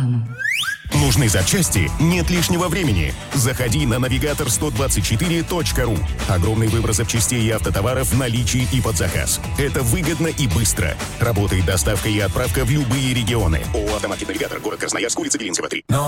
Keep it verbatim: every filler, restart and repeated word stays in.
плану. Нужны запчасти? Нет лишнего времени. Заходи на навигатор сто двадцать четыре точка ру. Огромный выбор запчастей и автотоваров в наличии и под заказ. Это выгодно и быстро. Работает доставка и отправка в любые регионы. ООО «Автомаркет Навигатор», город Красноярск, улица Белинского, три.